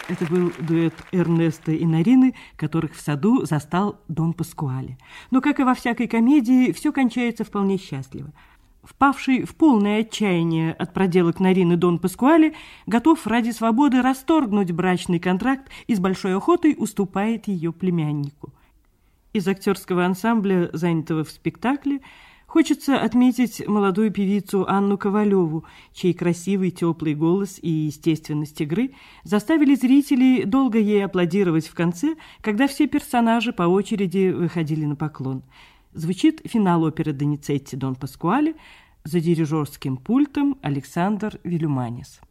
Это был дуэт Эрнеста и Нарины, которых в саду застал Дон Паскуале. Но, как и во всякой комедии, все кончается вполне счастливо. Впавший в полное отчаяние от проделок Нарины Дон Паскуале готов ради свободы расторгнуть брачный контракт и с большой охотой уступает ее племяннику. Из актерского ансамбля, занятого в спектакле, хочется отметить молодую певицу Анну Ковалеву, чей красивый теплый голос и естественность игры заставили зрителей долго ей аплодировать в конце, когда все персонажи по очереди выходили на поклон. Звучит финал оперы Доницетти «Дон Паскуале», за дирижерским пультом Александр Вилюманис.